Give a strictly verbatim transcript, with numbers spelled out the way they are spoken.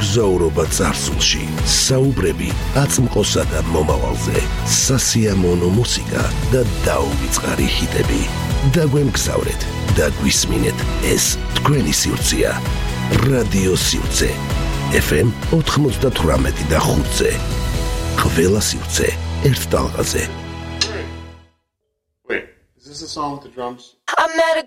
მოგზაურობა წარსულში, საუბრები აწმყოსა და მომავალზე, სასიამოვნო მუსიკა და დაუვიწყარი ჰიტები. დაგვემგზავრეთ და გვისმინეთ ეს თქვენი სივრცეა. რადიო სივრცე ეფ ემ ოთხმოცდათვრამეტი და ხუთზე. ყველა სივრცე ერთ ტალღაზე. Wait, is this a song with the drums? I met a